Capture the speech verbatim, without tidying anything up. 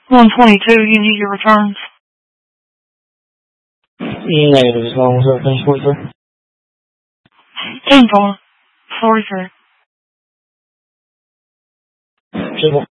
one twenty-two, you need your returns. Negative, as long as everything's forty-three. Ten four, forty-three. Simple.